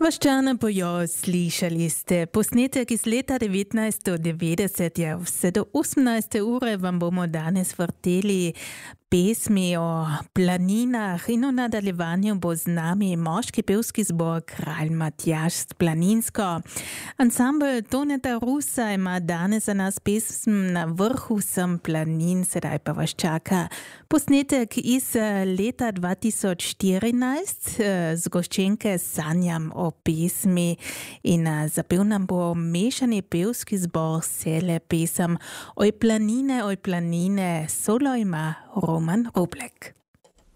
Vaščana bojo slišali ste posnetek iz leta 1990. Vse do 18. ure vam bomo danes vrteli pesmi o planinah in v nadaljevanju bo z nami moški pevski zbor Kralj Matjaž z Planinsko. Ansambl Toneta Rusa ima danes za nas pesm Na vrhu sem planin, sedaj pa vas čaka posnetek iz leta 2014 z goščenke Sanjam o pesmi in zapel nam bo mešani pevski zbor Sele pesem Oj planine, solo ima Roman Roblek.